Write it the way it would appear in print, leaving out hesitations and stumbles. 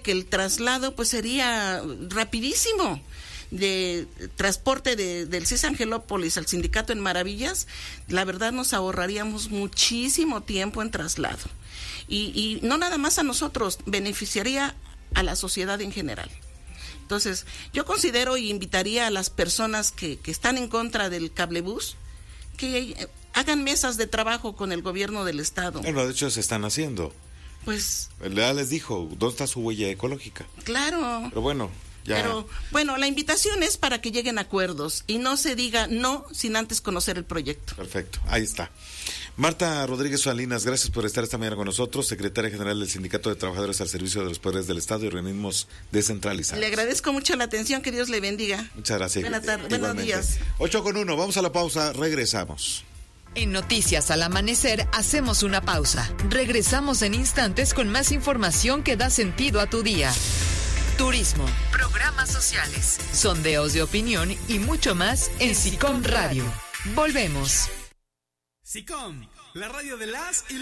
que el traslado pues sería rapidísimo. De transporte del CIS Angelópolis al sindicato en Maravillas, la verdad nos ahorraríamos muchísimo tiempo en traslado. Y no nada más a nosotros, beneficiaría a la sociedad en general. Entonces, yo considero y invitaría a las personas que están en contra del cablebús que hagan mesas de trabajo con el gobierno del estado. Bueno, de hecho se están haciendo. Pues ya les dijo, ¿dónde está su huella ecológica? Claro. Pero bueno, ya. Pero bueno, la invitación es para que lleguen a acuerdos y no se diga no sin antes conocer el proyecto. Perfecto, ahí está. Marta Rodríguez Salinas, gracias por estar esta mañana con nosotros, secretaria general del Sindicato de Trabajadores al Servicio de los Poderes del Estado y Organismos Descentralizados. Le agradezco mucho la atención, que Dios le bendiga. Muchas gracias. Buenas tardes, buenos días. 8:01, vamos a la pausa, regresamos. En Noticias al Amanecer hacemos una pausa. Regresamos en instantes con más información que da sentido a tu día. Turismo, programas sociales, sondeos de opinión y mucho más en SICOM Radio. Volvemos. SICOM, la radio de las y